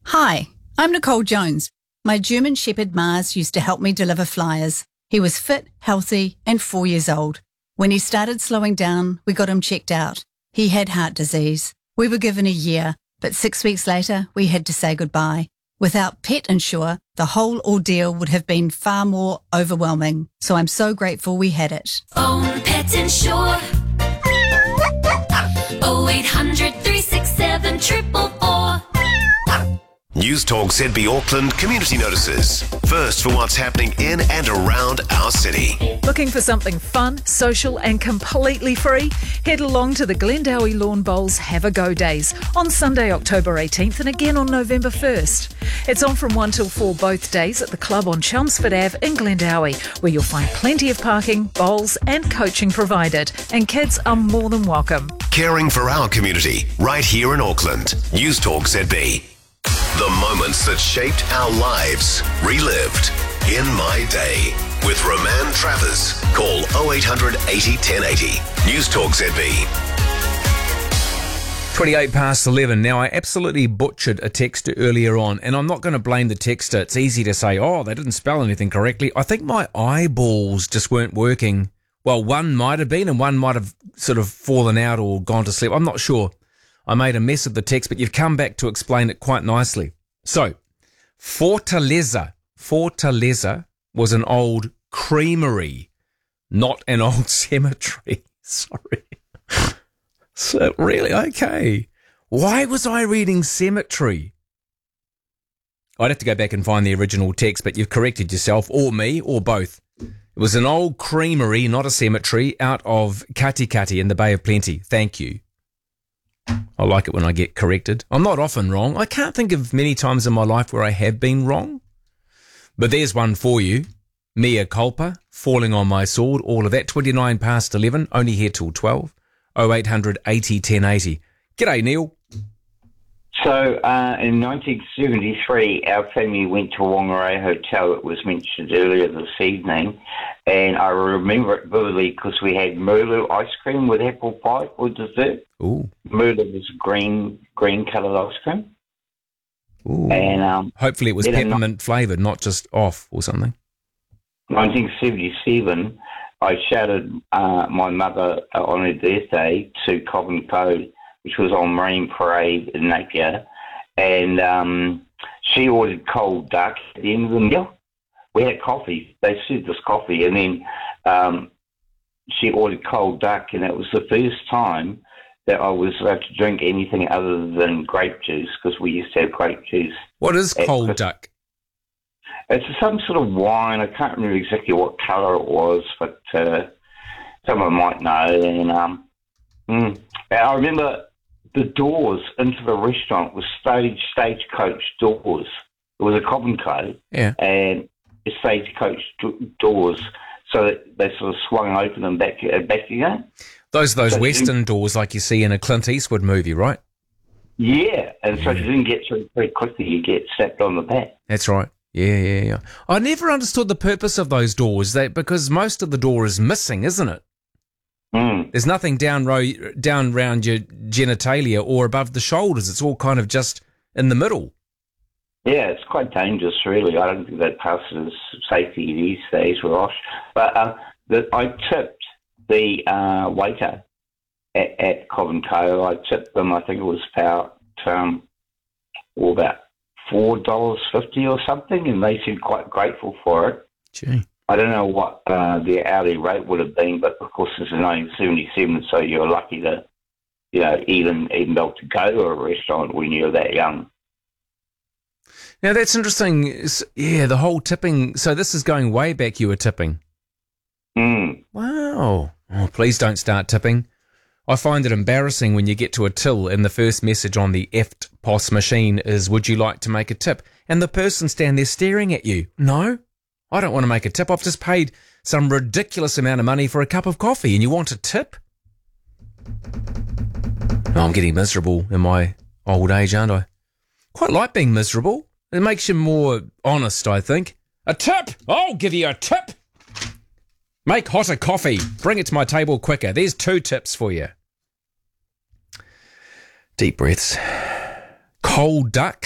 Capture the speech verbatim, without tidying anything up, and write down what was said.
Hi, I'm Nicole Jones. My German Shepherd Mars used to help me deliver flyers. He was fit, healthy, and four years old. When he started slowing down, we got him checked out. He had heart disease. We were given a year, but six weeks later, we had to say goodbye. Without Pet Insure, the whole ordeal would have been far more overwhelming. So I'm so grateful we had it. Phone Pet Insure. oh eight hundred, three six seven, four four four. News Talk Z B Auckland Community Notices. First for what's happening in and around our city. Looking for something fun, social and completely free? Head along to the Glendowie Lawn Bowls Have a Go Days on Sunday, October eighteenth and again on November first. It's on from one till four both days at the club on Chelmsford Avenue in Glendowie, where you'll find plenty of parking, bowls and coaching provided, and kids are more than welcome. Caring for our community right here in Auckland. News Talk Z B. The moments that shaped our lives, relived in my day. With Roman Travers. Call oh eight hundred, eighty, ten eighty. News Talk Z B. twenty-eight past eleven. Now, I absolutely butchered a texter earlier on, and I'm not going to blame the texter. It's easy to say, oh, they didn't spell anything correctly. I think my eyeballs just weren't working. Well, one might have been, and one might have sort of fallen out or gone to sleep. I'm not sure. I made a mess of the text, but you've come back to explain it quite nicely. So, Fortaleza. Fortaleza was an old creamery, not an old cemetery. Sorry. So, really? Okay. Why was I reading cemetery? I'd have to go back and find the original text, but you've corrected yourself, or me, or both. It was an old creamery, not a cemetery, out of Katikati in the Bay of Plenty. Thank you. I like it when I get corrected. I'm not often wrong. I can't think of many times in my life where I have been wrong. But there's one for you. Mea culpa, falling on my sword, all of that. twenty-nine past eleven, only here till twelve. oh eight hundred, eighty, ten eighty. G'day, Neil. So, uh, in nineteen seventy-three, our family went to Whangarei Hotel. It was mentioned earlier this evening. And I remember it vividly because we had Merlot ice cream with apple pie for dessert. Ooh. Merlot was green, green-coloured ice cream. Ooh. And um, hopefully it was peppermint flavoured, not just off or something. nineteen seventy-seven, I shouted uh, my mother uh, on her birthday to Covent Code, which was on Marine Parade in Napier, and um, she ordered cold duck at the end of the meal. We had coffee. They served us coffee, and then um, she ordered cold duck, and it was the first time that I was allowed to drink anything other than grape juice, because we used to have grape juice. What is cold duck? It's some sort of wine. I can't remember exactly what colour it was, but uh, someone might know. And, um, mm, and I remember the doors into the restaurant were stage stagecoach doors. It was a Covent Code, yeah, and stagecoach do- doors, so that they sort of swung open and back uh, back again. Those those so Western doors like you see in a Clint Eastwood movie, right? Yeah, and so yeah. if you didn't get through very quickly, you get slapped on the back. That's right. Yeah, yeah, yeah. I never understood the purpose of those doors, they, because most of the door is missing, isn't it? Mm. There's nothing down row, down round your genitalia or above the shoulders. It's all kind of just in the middle. Yeah, it's quite dangerous, really. I don't think that passes safety these days, Rosh. But uh, the, I tipped the uh, waiter at, at Covent Cove. I tipped them, I think it was about, um, or about four dollars fifty or something, and they seemed quite grateful for it. Gee. I don't know what uh, the hourly rate would have been, but of course this is nineteen seventy-seven, so you're lucky to, you know, even even be able to go to a restaurant when you're that young. Now that's interesting. Yeah, the whole tipping. So this is going way back. You were tipping. Mm. Wow. Oh, please don't start tipping. I find it embarrassing when you get to a till and the first message on the F T P O S machine is, would you like to make a tip? And the person stand there staring at you. No, I don't want to make a tip. I've just paid some ridiculous amount of money for a cup of coffee and you want a tip? Oh, I'm getting miserable in my old age, aren't I? Quite like being miserable. It makes you more honest, I think. A tip! I'll give you a tip! Make hotter coffee. Bring it to my table quicker. There's two tips for you. Deep breaths. Cold duck.